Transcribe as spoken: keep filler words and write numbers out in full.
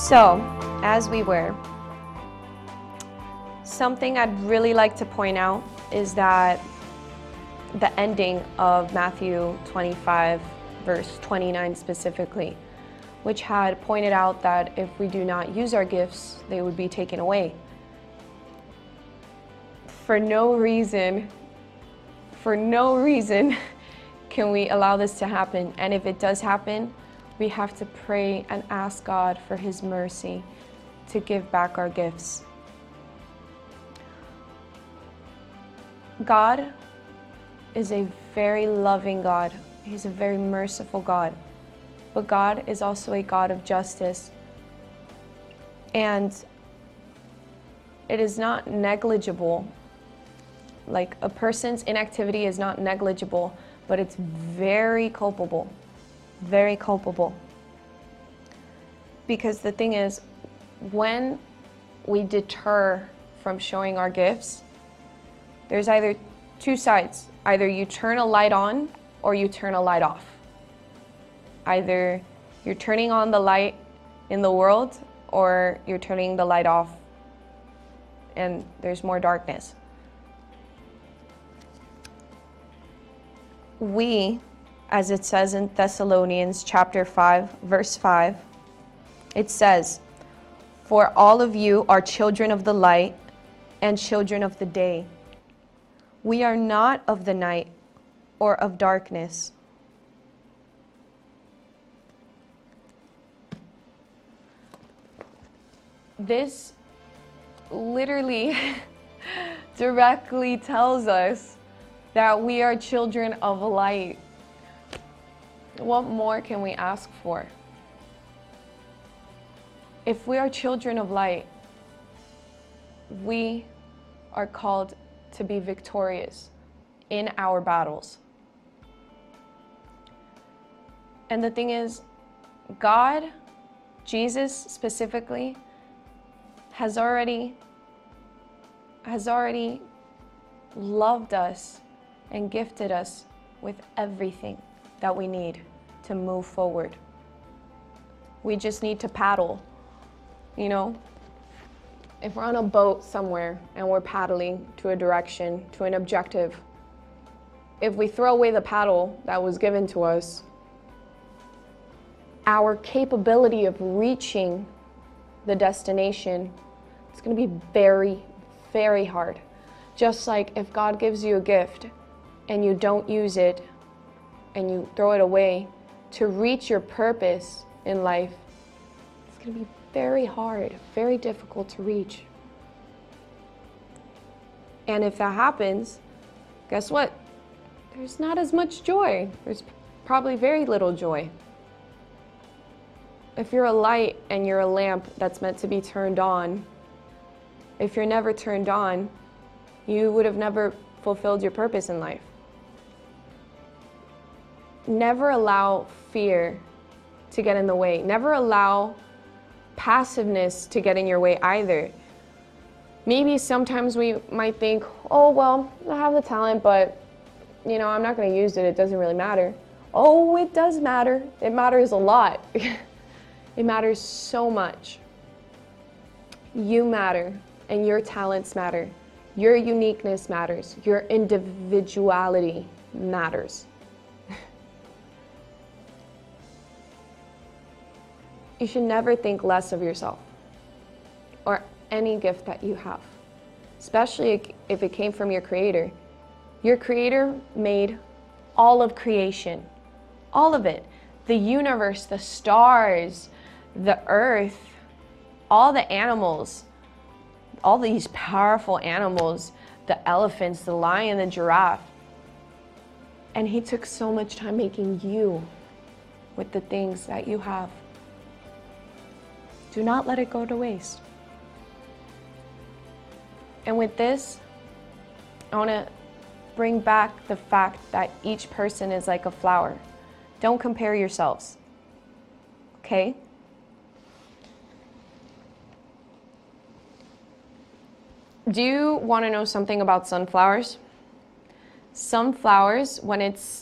So, as we were, something I'd really like to point out is that the ending of Matthew twenty-five, verse twenty-nine specifically, which had pointed out that if we do not use our gifts, they would be taken away. For no reason, for no reason can we allow this to happen. And if it does happen, we have to pray and ask God for His mercy to give back our gifts. God is a very loving God. He's a very merciful God. But God is also a God of justice. And it is not negligible. Like, a person's inactivity is not negligible, but it's very culpable. Very culpable. Because the thing is, when we deter from showing our gifts, there's either two sides. Either you turn a light on or you turn a light off. Either you're turning on the light in the world or you're turning the light off and there's more darkness. We, as it says in Thessalonians chapter five, verse five, it says, "For all of you are children of the light and children of the day. We are not of the night or of darkness." This literally directly tells us that we are children of light. What more can we ask for? If we are children of light, we are called to be victorious in our battles. And the thing is, God, Jesus specifically, has already has already loved us and gifted us with everything that we need to move forward. We just need to paddle, you know? If we're on a boat somewhere and we're paddling to a direction, to an objective, if we throw away the paddle that was given to us, our capability of reaching the destination is going to be very, very hard. Just like if God gives you a gift and you don't use it and you throw it away, to reach your purpose in life, it's going to be very hard, very difficult to reach. And if that happens, guess what? There's not as much joy. There's probably very little joy. If you're a light and you're a lamp that's meant to be turned on, if you're never turned on, you would have never fulfilled your purpose in life. Never allow fear to get in the way. Never allow passiveness to get in your way either. Maybe sometimes we might think, oh, well, I have the talent, but, you know, I'm not going to use it. It doesn't really matter. Oh, it does matter. It matters a lot. It matters so much. You matter, and your talents matter. Your uniqueness matters. Your individuality matters. You should never think less of yourself or any gift that you have, especially if it came from your Creator. Your Creator made all of creation, all of it. The universe, the stars, the earth, all the animals, all these powerful animals, the elephants, the lion, the giraffe. And He took so much time making you with the things that you have. Do not let it go to waste. And with this, I want to bring back the fact that each person is like a flower. Don't compare yourselves. Okay? Do you want to know something about sunflowers? Sunflowers, when it's